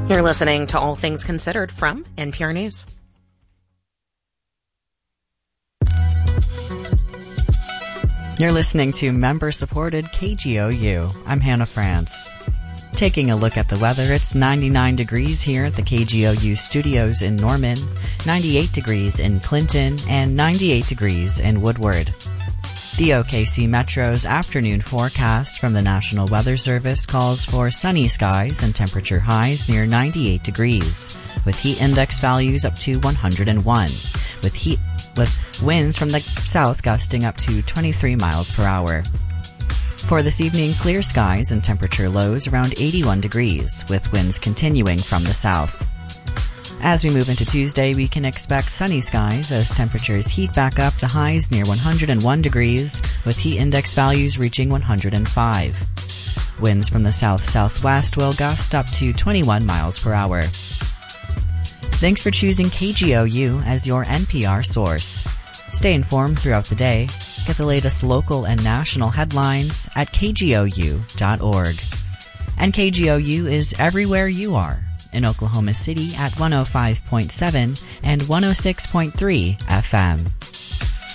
You're listening to All Things Considered from NPR News. You're listening to member-supported KGOU. I'm Hannah France. Taking a look at the weather, it's 99 degrees here at the KGOU studios in Norman, 98 degrees in Clinton, and 98 degrees in Woodward. The OKC Metro's afternoon forecast from the National Weather Service calls for sunny skies and temperature highs near 98 degrees, with heat index values up to 101, with winds from the south gusting up to 23 miles per hour. For this evening, clear skies and temperature lows around 81 degrees, with winds continuing from the south. As we move into Tuesday, we can expect sunny skies as temperatures heat back up to highs near 101 degrees, with heat index values reaching 105. Winds from the south-southwest will gust up to 21 miles per hour. Thanks for choosing KGOU as your NPR source. Stay informed throughout the day. Get the latest local and national headlines at kgou.org. And KGOU is everywhere you are. In Oklahoma City at 105.7 and 106.3 FM.